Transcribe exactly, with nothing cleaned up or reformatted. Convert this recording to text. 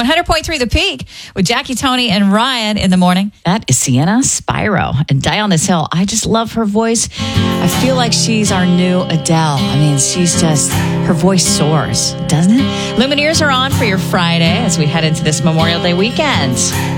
one hundred point three The Peak with Jackie, Tony, and Ryan in the morning. That is Sienna Spyro. And Die on This Hill, I just love her voice. I feel like she's our new Adele. I mean, she's just, her voice soars, doesn't it? Lumineers are on for your Friday as we head into this Memorial Day weekend.